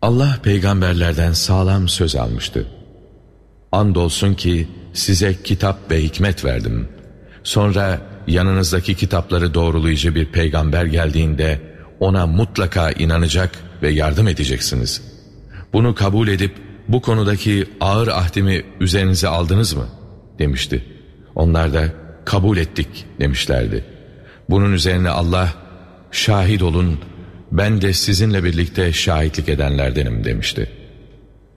Allah peygamberlerden sağlam söz almıştı. Andolsun ki size kitap ve hikmet verdim. Sonra yanınızdaki kitapları doğrulayıcı bir peygamber geldiğinde ona mutlaka inanacak ve yardım edeceksiniz. Bunu kabul edip bu konudaki ağır ahdimi üzerinize aldınız mı? Demişti. Onlar da kabul ettik demişlerdi. Bunun üzerine Allah, şahit olun, ben de sizinle birlikte şahitlik edenlerdenim demişti.